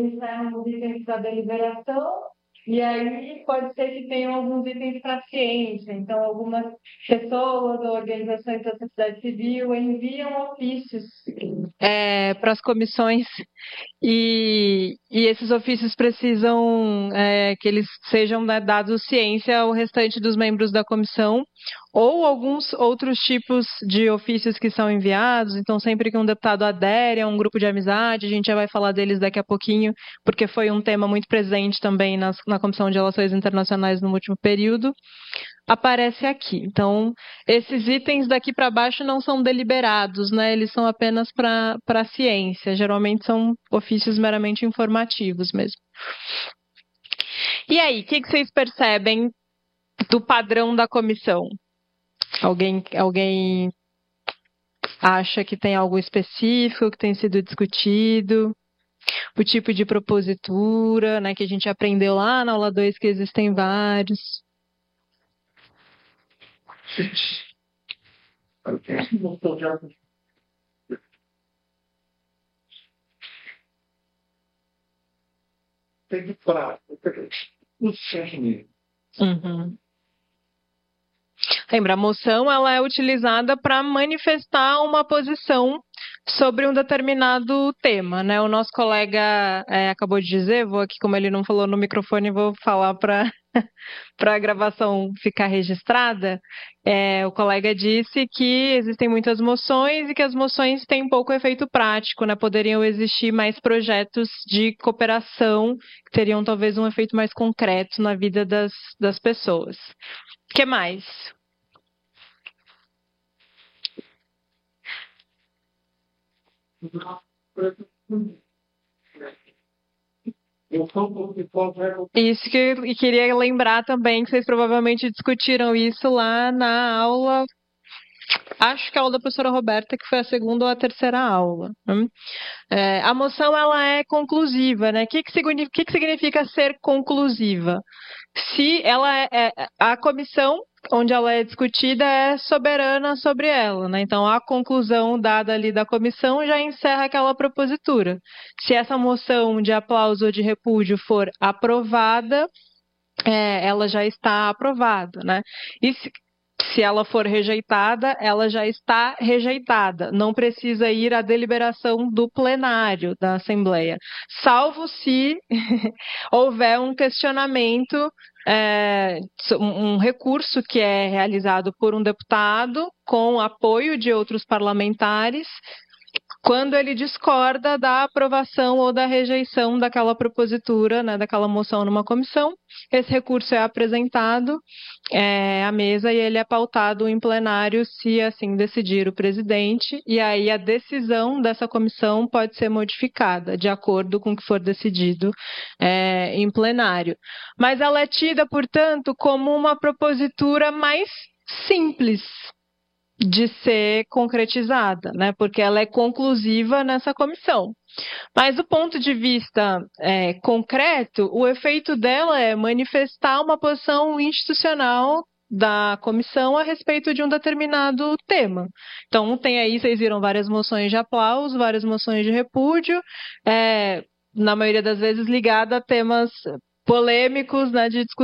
os itens da deliberação, e aí pode ser que tenham alguns itens para ciência. Então, algumas pessoas ou organizações da sociedade civil enviam ofícios para as comissões e esses ofícios precisam que eles sejam, né, dados ciência ao restante dos membros da comissão, ou alguns outros tipos de ofícios que são enviados. Então, sempre que um deputado adere a um grupo de amizade, a gente já vai falar deles daqui a pouquinho, porque foi um tema muito presente também na Comissão de Relações Internacionais no último período, aparece aqui. Então, esses itens daqui para baixo não são deliberados, né? Eles são apenas para a ciência. Geralmente são ofícios meramente informativos mesmo. E aí, o que vocês percebem do padrão da comissão? Alguém acha que tem algo específico que tem sido discutido? O tipo de propositura, né, que a gente aprendeu lá na aula 2 que existem vários. Uhum. Lembra, a moção ela é utilizada para manifestar uma posição sobre um determinado tema, né? O nosso colega acabou de dizer, vou aqui, como ele não falou no microfone, vou falar para a gravação ficar registrada. O colega disse que existem muitas moções e que as moções têm pouco efeito prático, né? Poderiam existir mais projetos de cooperação que teriam talvez um efeito mais concreto na vida das pessoas. O que mais? Isso que eu queria lembrar também, que vocês provavelmente discutiram isso lá na aula, acho que a aula da professora Roberta, que foi a segunda ou a terceira aula. A moção ela é conclusiva, né? O que significa ser conclusiva? Se a comissão onde ela é discutida é soberana sobre ela, né? Então, a conclusão dada ali da comissão já encerra aquela propositura. Se essa moção de aplauso ou de repúdio for aprovada, ela já está aprovada, né? E se ela for rejeitada, ela já está rejeitada. Não precisa ir à deliberação do plenário da Assembleia, salvo se houver um questionamento, um recurso que é realizado por um deputado com apoio de outros parlamentares, quando ele discorda da aprovação ou da rejeição daquela propositura, né, daquela moção numa comissão. Esse recurso é apresentado à mesa e ele é pautado em plenário, se assim decidir o presidente, e aí a decisão dessa comissão pode ser modificada de acordo com o que for decidido em plenário. Mas ela é tida, portanto, como uma propositura mais simples de ser concretizada, né? Porque ela é conclusiva nessa comissão. Mas do ponto de vista concreto, o efeito dela é manifestar uma posição institucional da comissão a respeito de um determinado tema. Então, tem aí, vocês viram, várias moções de aplauso, várias moções de repúdio, na maioria das vezes ligada a temas polêmicos, né, de discussão